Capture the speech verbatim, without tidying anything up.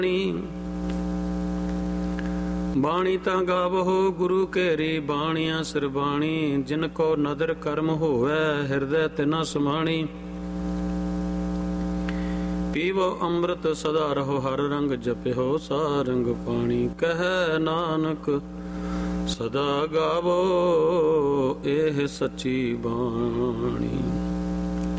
ਬਾਣੀ ਤਾਂ ਗਾਵੋ ਗੁਰੂ ਘੇਰੀ ਬਾਣੀਆਂ ਸਿਰਬਾਣੀ, ਜਿਨ ਕੋ ਨਦਰ ਕਰਮ ਹੋਵੈ ਹਿਰਦੈ ਤਿਨਾ ਸਮਾਣੀ। ਪੀਵੋ ਅੰਮ੍ਰਿਤ ਸਦਾ ਰਹੋ ਹਰ ਰੰਗ, ਜਪਿਓ ਸਾਰੰਗ ਪਾਣੀ। ਕਹਿ ਨਾਨਕ ਸਦਾ ਗਾਵੋ ਇਹ ਸੱਚੀ ਬਾਣੀ।